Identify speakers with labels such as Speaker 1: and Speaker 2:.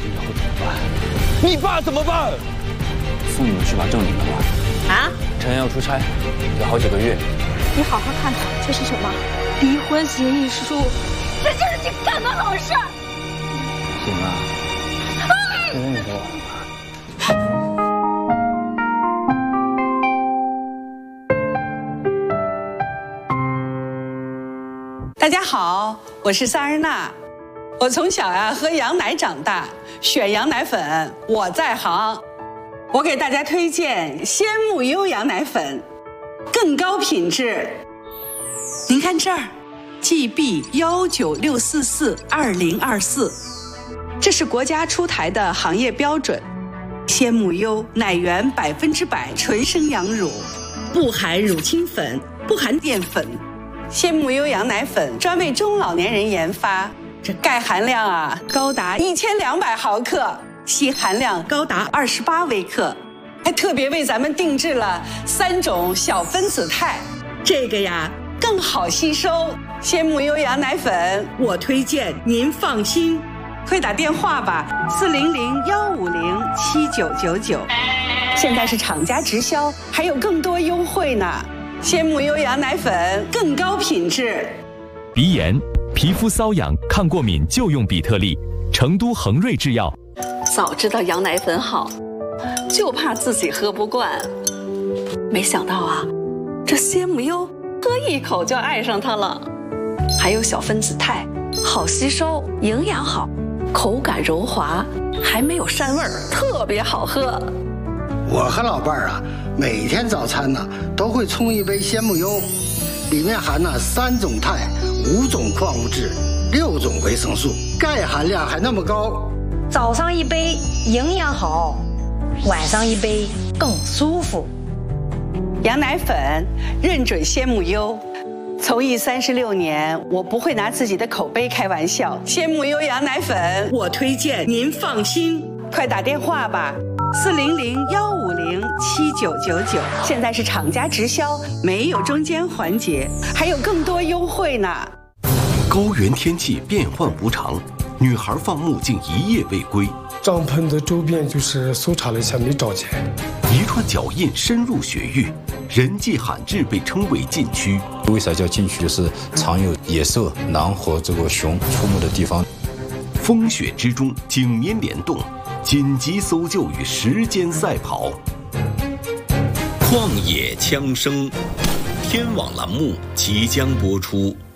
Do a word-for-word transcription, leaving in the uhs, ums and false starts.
Speaker 1: 以后怎么办？你爸怎么办？
Speaker 2: 送你们去把证领了吧。
Speaker 3: 啊？
Speaker 2: 陈岩要出差，有好几个月。
Speaker 3: 你好好看看，这是什么？离婚协议书。这就是你干的好事。
Speaker 2: 行啊，我跟你说。
Speaker 4: 大家好，我是萨日娜。我从小呀喝羊奶长大，选羊奶粉我在行。我给大家推荐鲜木优羊奶粉，更高品质。您看这儿 ，G B 幺九六四四二零二四，这是国家出台的行业标准。鲜木优奶源百分之百纯生羊乳，不含乳清粉，不含淀粉。 鲜木优羊奶粉专为中老年人研发，这钙含量啊高达一千两百毫克，硒含量高达二十八微克，还特别为咱们定制了三种小分子肽，这个呀更好吸收。鲜木优羊奶粉，我推荐您放心，快打电话吧，四零零幺五零七九九九，现在是厂家直销，还有更多优惠呢。 鲜木优羊奶粉更高品质。
Speaker 5: 鼻炎、皮肤瘙痒、抗过敏就用比特利，成都恒瑞制药。
Speaker 4: 早知道羊奶粉好，就怕自己喝不惯。没想到啊，这鲜木优喝一口就爱上它了。还有小分子肽，好吸收，营养好，口感柔滑，还没有膻味儿，特别好喝。
Speaker 6: 我和老伴儿啊，每天早餐呢都会冲一杯鲜木优，里面含了三种肽、五种矿物质、六种维生素，钙含量还那么高。
Speaker 7: 早上一杯营养好，晚上一杯更舒服。
Speaker 4: 羊奶粉认准鲜木优，从艺三十六年，我不会拿自己的口碑开玩笑。鲜木优羊奶粉，我推荐您放心，快打电话吧。 四零零幺五零七九九九，现在是厂家直销，没有中间环节，还有更多优惠呢。
Speaker 8: 高原天气变幻无常，女孩放牧竟一夜未归。
Speaker 9: 帐篷的周边就是搜查了一下，没找钱。
Speaker 8: 一串脚印深入雪域，人迹罕至被称为禁区。
Speaker 10: 为啥叫禁区？就是藏有野兽、狼和这个熊出没的地方。
Speaker 8: 风雪之中，警民联动。 紧急搜救与时间赛跑，
Speaker 11: 旷野枪声，天网栏目即将播出。